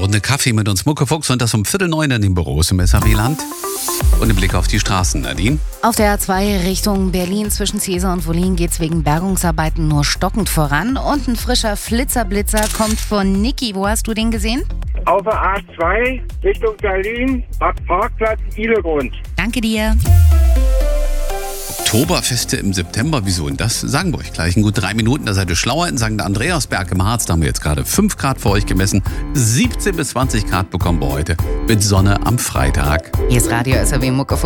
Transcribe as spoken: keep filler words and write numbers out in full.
Runde Kaffee mit uns Muckefuchs und das um Viertel neun in den Büros im S R W-Land. Und ein Blick auf die Straßen, Nadine. Auf der A zwei Richtung Berlin zwischen Cäsar und Wollin geht's wegen Bergungsarbeiten nur stockend voran. Und ein frischer Flitzerblitzer kommt von Niki. Wo hast du den gesehen? Auf der A zwei Richtung Berlin, ab Parkplatz Ihlegrund. Danke dir. Oktoberfeste im September, wieso denn das? Sagen wir euch gleich in gut drei Minuten. Da seid ihr schlauer in Sankt Andreasberg im Harz. Da haben wir jetzt gerade fünf Grad für euch gemessen. siebzehn bis zwanzig Grad bekommen wir heute mit Sonne am Freitag. Hier ist Radio S R W Muckefuchs.